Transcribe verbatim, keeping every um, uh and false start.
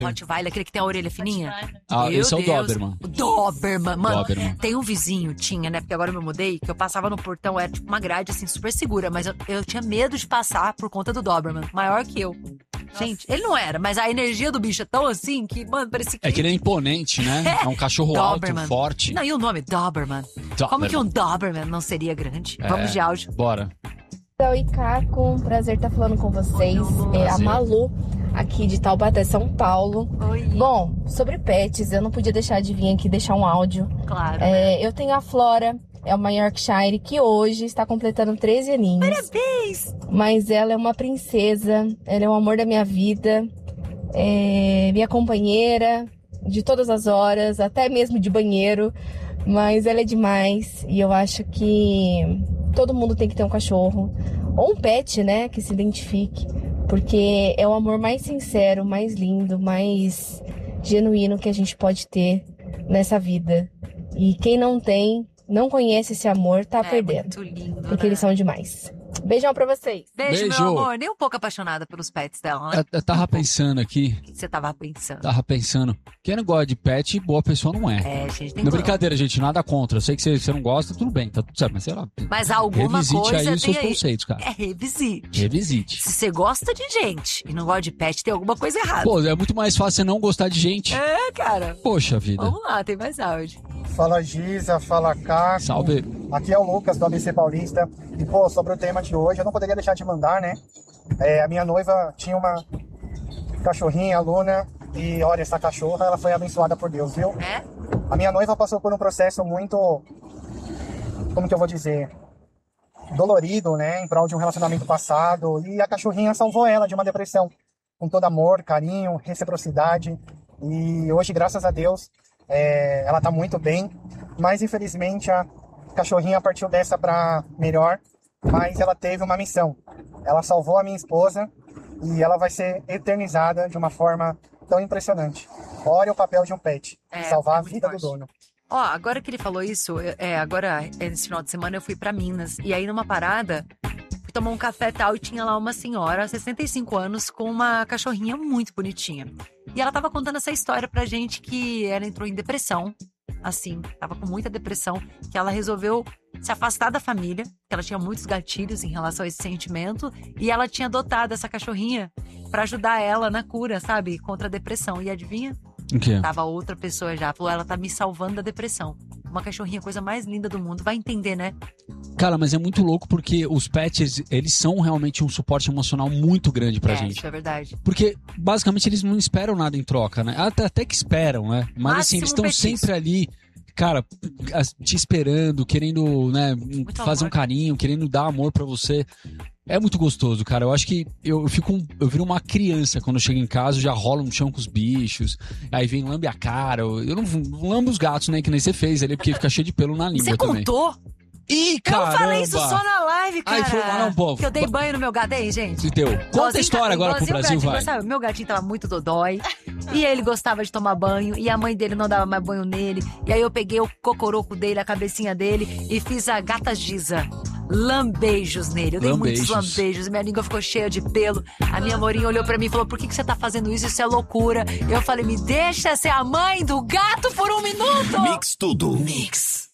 Rottweiler, aquele que tem a orelha fininha. Ah, Meu esse é o Deus. Doberman. O Doberman. Mano, Doberman. tem um vizinho, tinha, né? Porque agora eu me mudei, que eu passava no portão, era tipo uma grade, assim, super segura. Mas eu, eu tinha medo de passar por conta do Doberman. Maior que eu. Gente, ele não era, mas a energia do bicho é tão assim que, mano, parecia que... É que ele é imponente, né? É um cachorro Doberman. alto, forte. Não, e o nome? Doberman. Doberman. Como que um Doberman não seria grande? É, Vamos de áudio. Bora. Oi, Caco. Prazer estar falando com vocês. É a Malu, aqui de Taubaté, São Paulo. Oi. Bom, sobre pets, eu não podia deixar de vir aqui deixar um áudio. Claro. É, eu tenho a Flora, é uma Yorkshire que hoje está completando treze aninhos. Parabéns! Mas ela é uma princesa, ela é o amor da minha vida, é minha companheira de todas as horas, até mesmo de banheiro. Mas ela é demais e eu acho que todo mundo tem que ter um cachorro ou um pet, né, que se identifique, porque é o amor mais sincero, mais lindo, mais genuíno que a gente pode ter nessa vida. E quem não tem, não conhece esse amor, tá É perdendo, muito lindo, porque né? eles são demais. Beijão pra vocês. Beijo, Beijo. meu amor. Nem um pouco apaixonada pelos pets dela, né? Eu, eu tava pensando aqui, O que você tava pensando? tava pensando. Quem não gosta de pet, boa pessoa não é. É, gente, tem Não, que- brincadeira, gente, nada contra. Eu sei que você, você não gosta, tudo bem, tá tudo certo, mas sei lá. Mas alguma Revisite coisa aí tem os seus aí. conceitos, cara. É revisite. Revisite. Se você gosta de gente e não gosta de pet, tem alguma coisa errada. Pô, é muito mais fácil você não gostar de gente. É, cara. Poxa vida. Vamos lá, tem mais áudio. Fala Giza, fala Caco. Salve. Aqui é o Lucas do A B C Paulista. E pô, sobre o tema de hoje, eu não poderia deixar de mandar, né? É, a minha noiva tinha uma cachorrinha, a Luna, e olha, essa cachorra, ela foi abençoada por Deus, viu? É? A minha noiva passou por um processo muito, como que eu vou dizer, dolorido, né? Em prol de um relacionamento passado. E a cachorrinha salvou ela de uma depressão. Com todo amor, carinho, reciprocidade. E hoje, graças a Deus, é, ela tá muito bem. Mas, infelizmente, a cachorrinha partiu dessa para melhor. Mas ela teve uma missão. Ela salvou a minha esposa e ela vai ser eternizada de uma forma tão impressionante. Olha o papel de um pet. É, salvar é a muito vida forte. do dono. Ó, agora que ele falou isso, eu- é, agora, esse final de semana eu fui pra Minas. E aí, numa parada, fui tomar um café e tal, e tinha lá uma senhora, sessenta e cinco anos, com uma cachorrinha muito bonitinha. E ela tava contando essa história pra gente que ela entrou em depressão, assim, tava com muita depressão, que ela resolveu se afastar da família, que ela tinha muitos gatilhos em relação a esse sentimento, e ela tinha adotado essa cachorrinha pra ajudar ela na cura, sabe, contra a depressão. E adivinha? O quê? Tava outra pessoa já, falou, ela tá me salvando da depressão. Uma cachorrinha, coisa mais linda do mundo, vai entender, né? Cara, mas é muito louco porque os pets, eles são realmente um suporte emocional muito grande pra é, gente. isso é verdade. Porque, basicamente, eles não esperam nada em troca, né? Até, até que esperam, né? Mas, assim, Máximo eles estão petisco. sempre ali, cara, as- te esperando, querendo, né, fazer amor. um carinho, querendo dar amor pra você. É muito gostoso, cara. Eu acho que eu, eu fico, um- eu viro uma criança quando eu chego em casa, eu já rolo no chão com os bichos, aí vem lambe a cara. Eu eu não, não lambo os gatos, né, que nem você fez ali, porque fica cheio de pelo na língua Você também. contou? Ih, Eu caramba! falei isso só na live, cara. Ai, foi lá não, povo. Que eu dei banho no meu gato aí, gente. Se deu. Conta a Igualzinho história ga- agora pro igualzinho o Brasil, gatinho, vai. sabe? Meu gatinho tava muito dodói. E ele gostava de tomar banho. E a mãe dele não dava mais banho nele. E aí eu peguei o cocoroco dele, a cabecinha dele, e fiz a gata Giza. Lambeijos nele. Eu dei Lambejos. muitos lambejos. Minha língua ficou cheia de pelo. A minha amorinha olhou pra mim e falou: por que, que você tá fazendo isso? Isso é loucura. Eu falei: me deixa ser a mãe do gato por um minuto. Mix tudo. Mix.